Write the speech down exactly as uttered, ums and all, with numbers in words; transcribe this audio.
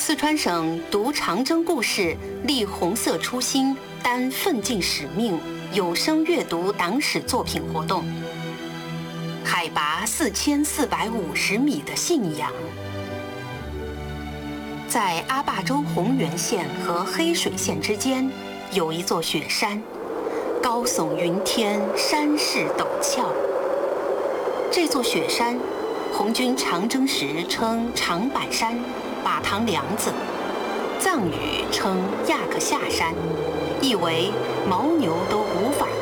四川省读长征故事，立红色初心，担奋进使命有声阅读党史作品活动。海拔四千四百五十米的信仰。在阿坝州洪源县和黑水县之间，有一座雪山，高耸云天，山势陡峭。这座雪山，红军长征时称长板山、把塘梁子，藏语称亚克夏山，意为牦牛都无法